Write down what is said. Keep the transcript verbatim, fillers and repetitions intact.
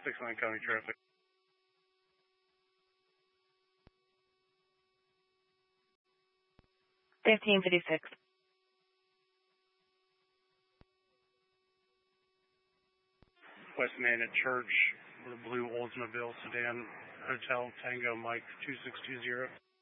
six nine County traffic. fifteen fifty-six. West Main at Church, with a blue Oldsmobile sedan, Hotel Tango Mike two six two zero.